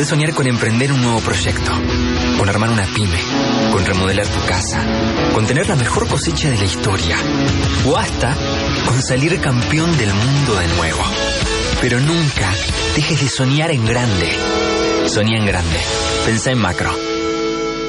Podés soñar con emprender un nuevo proyecto, con armar una pyme, con remodelar tu casa, con tener la mejor cosecha de la historia, o hasta con salir campeón del mundo de nuevo. Pero nunca dejes de soñar en grande. Soñá en grande. Pensá en macro.